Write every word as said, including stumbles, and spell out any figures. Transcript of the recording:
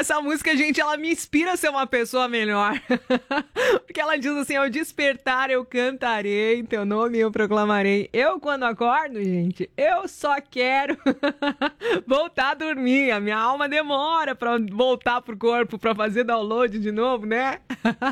Essa música, gente, ela me inspira a ser uma pessoa melhor. Porque ela diz assim, ao despertar eu cantarei, teu nome eu proclamarei. Eu, quando acordo, gente, eu só quero voltar a dormir. A minha alma demora pra voltar pro corpo, pra fazer download de novo, né?